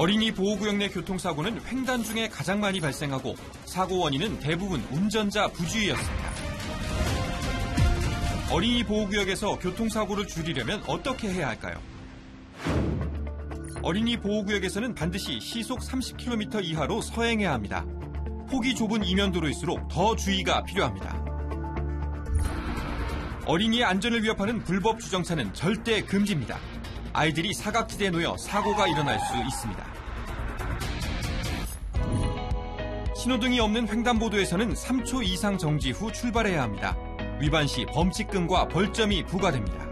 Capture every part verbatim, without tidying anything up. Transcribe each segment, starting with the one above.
어린이 보호구역 내 교통사고는 횡단 중에 가장 많이 발생하고 사고 원인은 대부분 운전자 부주의였습니다. 어린이 보호구역에서 교통사고를 줄이려면 어떻게 해야 할까요? 어린이 보호구역에서는 반드시 시속 삼십 킬로미터 이하로 서행해야 합니다. 폭이 좁은 이면도로일수록 더 주의가 필요합니다. 어린이의 안전을 위협하는 불법 주정차는 절대 금지입니다. 아이들이 사각지대에 놓여 사고가 일어날 수 있습니다. 신호등이 없는 횡단보도에서는 삼 초 이상 정지 후 출발해야 합니다. 위반 시 범칙금과 벌점이 부과됩니다.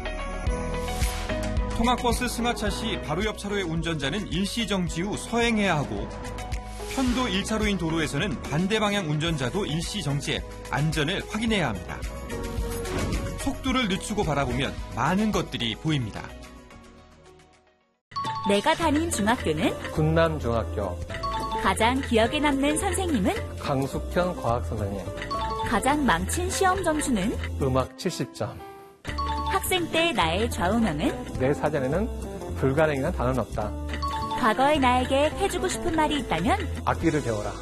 통학버스 승하차 시 바로 옆 차로의 운전자는 일시 정지 후 서행해야 하고 편도 일 차로인 도로에서는 반대 방향 운전자도 일시 정지해 안전을 확인해야 합니다. 속도를 늦추고 바라보면 많은 것들이 보입니다. 내가 다닌 중학교는 군남중학교. 가장 기억에 남는 선생님은 강숙현 과학선생님. 가장 망친 시험 점수는 음악 칠십 점. 학생 때 나의 좌우명은 내 사전에는 불가능이란 단어는 없다. 과거의 나에게 해주고 싶은 말이 있다면 악기를 배워라.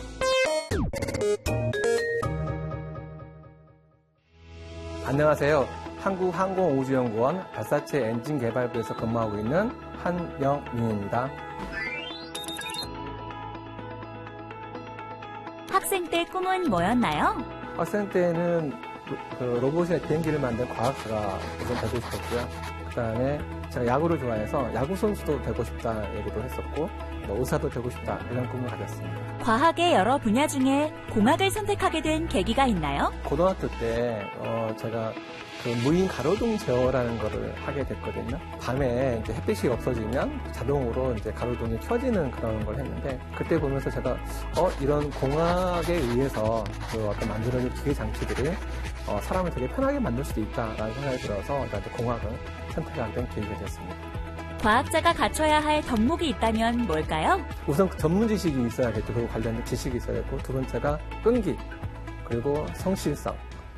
안녕하세요. 한국항공우주연구원 발사체 엔진 개발부에서 근무하고 있는 한영민입니다. 학생 때 꿈은 뭐였나요? 학생 때는 그 로봇이나 비행기를 만든 과학자가 우선 되고 싶었고요. 그 다음에 제가 야구를 좋아해서 야구 선수도 되고 싶다 얘기도 했었고 뭐 의사도 되고 싶다 이런 꿈을 가졌습니다. 과학의 여러 분야 중에 공학을 선택하게 된 계기가 있나요? 고등학교 때 어, 제가 그 무인 가로등 제어라는 거를 하게 됐거든요. 밤에 이제 햇빛이 없어지면 자동으로 이제 가로등이 켜지는 그런 걸 했는데 그때 보면서 제가 어 이런 공학에 의해서 그 어떤 만들어진 기계 장치들이 어, 사람을 되게 편하게 만들 수도 있다라는 생각이 들어서 나한테 공학을 선택하게 된 계기가 됐습니다. 과학자가 갖춰야 할 덕목이 있다면 뭘까요? 우선 전문 지식이 있어야겠죠. 그 관련된 지식이 있어야겠고 두 번째가 끈기 그리고 성실성.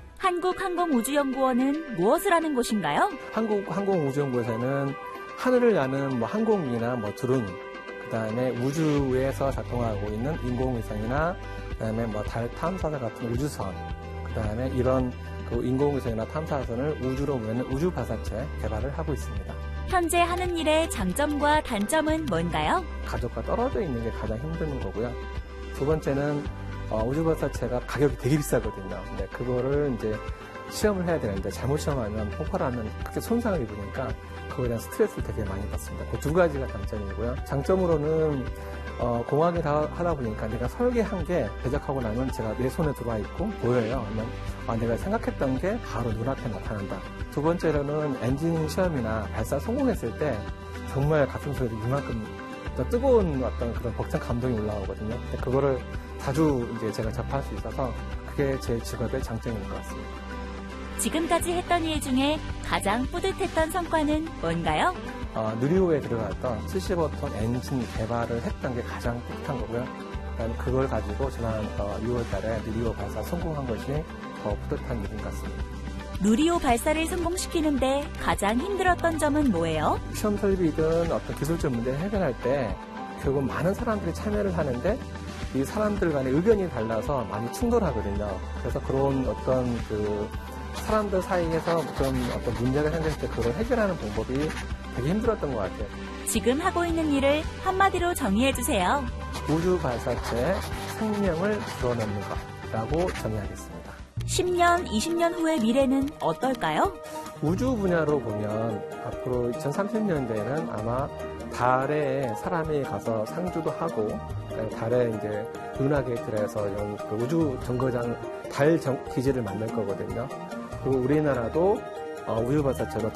한국항공우주연구원은 무엇을 하는 곳인가요? 한국항공우주연구원에서는 하늘을 나는 뭐 항공기나 뭐 드론, 그 다음에 우주에서 작동하고 있는 인공위성이나 그 다음에 뭐 달 탐사선 같은 우주선, 그 다음에 이런 그 인공위성이나 탐사선을 우주로 보내는 우주 발사체 개발을 하고 있습니다. 현재 하는 일의 장점과 단점은 뭔가요? 가족과 떨어져 있는 게 가장 힘든 거고요. 두 번째는 어, 우주 발사체가 가격이 되게 비싸거든요. 근데 그거를 이제 시험을 해야 되는데 잘못 시험하면 폭발하면 크게 손상을 입으니까 그거에 대한 스트레스를 되게 많이 받습니다. 그 두 가지가 장점이고요. 장점으로는 어, 공학을 하다 보니까 내가 설계한 게 제작하고 나면 제가 내 손에 들어와 있고 보여요. 그러면 아, 내가 생각했던 게 바로 눈앞에 나타난다. 두 번째로는 엔진 시험이나 발사 성공했을 때 정말 가슴속에 이만큼 뜨거운 어떤 그런 벅찬 감동이 올라오거든요. 근데 그거를 자주 이제 제가 접할 수 있어서 그게 제 직업의 장점인 것 같습니다. 지금까지 했던 일 중에 가장 뿌듯했던 성과는 뭔가요? 어, 누리호에 들어갔던 칠십오 톤 엔진 개발을 했던 게 가장 뿌듯한 거고요. 그다음에 그걸 가지고 지난 어, 유월 달에 누리호 발사 성공한 것이 더 뿌듯한 일인 것 같습니다. 누리호 발사를 성공시키는데 가장 힘들었던 점은 뭐예요? 시험 설비든 어떤 기술적 문제를 해결할 때 결국 많은 사람들이 참여를 하는데 이 사람들 간의 의견이 달라서 많이 충돌하거든요. 그래서 그런 어떤 그 사람들 사이에서 좀 어떤 문제가 생겼을 때 그걸 해결하는 방법이 되게 힘들었던 것 같아요. 지금 하고 있는 일을 한마디로 정의해주세요. 우주 발사체 생명을 불어넣는 것이라고 정의하겠습니다. 십 년, 이십 년 후의 미래는 어떨까요? 우주 분야로 보면 앞으로 이천삼십 년대에는 아마 달에 사람이 가서 상주도 하고 달에 이제 은하계 들어서 우주 정거장 달 기지를 만들 거거든요. 그리고 우리나라도 우주 발사체로